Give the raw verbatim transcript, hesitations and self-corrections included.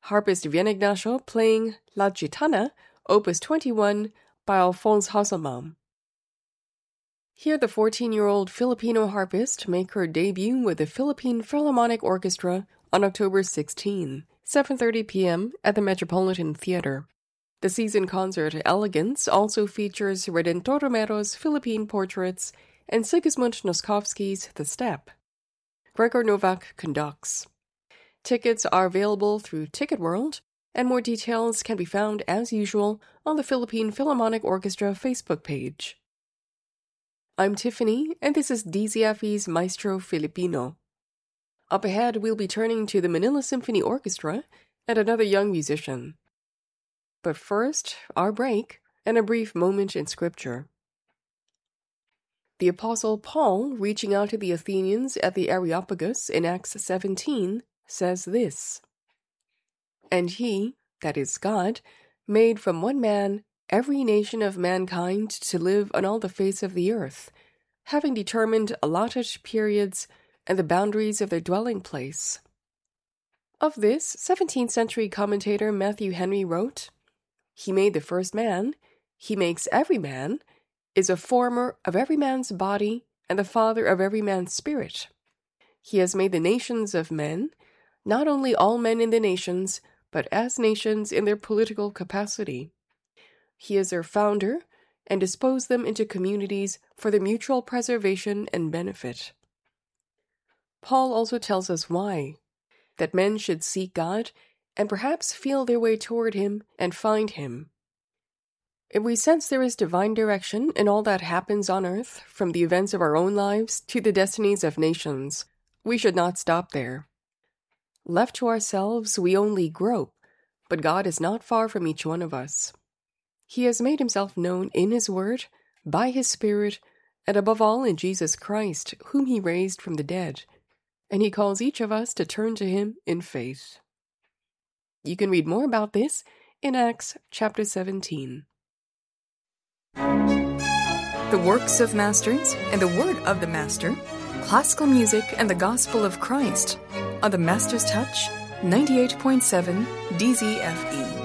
harpist Vian Ignacio playing La Gitana, Opus twenty-one, by Alphonse Hasselbaum. Here the fourteen-year-old Filipino harpist make her debut with the Philippine Philharmonic Orchestra on October sixteenth, seven thirty p.m. at the Metropolitan Theater. The season concert Elegance also features Redentor Romero's Philippine Portraits and Sigismund Noskowski's The Step. Gregor Novak conducts. Tickets are available through Ticket World, and more details can be found, as usual, on the Philippine Philharmonic Orchestra Facebook page. I'm Tiffany, and this is D Z F E's Maestro Filipino. Up ahead, we'll be turning to the Manila Symphony Orchestra and another young musician. But first, our break and a brief moment in Scripture. The Apostle Paul, reaching out to the Athenians at the Areopagus in Acts seventeen, says this: "And he, that is God, made from one man every nation of mankind to live on all the face of the earth, having determined allotted periods and the boundaries of their dwelling place." Of this, seventeenth century commentator Matthew Henry wrote, "He made the first man, he makes every man, is a former of every man's body and the father of every man's spirit. He has made the nations of men, not only all men in the nations, but as nations in their political capacity. He is their founder and disposed them into communities for their mutual preservation and benefit." Paul also tells us why, that men should seek God and perhaps feel their way toward Him and find Him. If we sense there is divine direction in all that happens on earth, from the events of our own lives to the destinies of nations, we should not stop there. Left to ourselves, we only grope, but God is not far from each one of us. He has made Himself known in His Word, by His Spirit, and above all in Jesus Christ, whom He raised from the dead, and He calls each of us to turn to Him in faith. You can read more about this in Acts chapter seventeen. The works of masters and the word of the master, classical music and the gospel of Christ, on the Master's Touch, ninety-eight point seven D Z F E.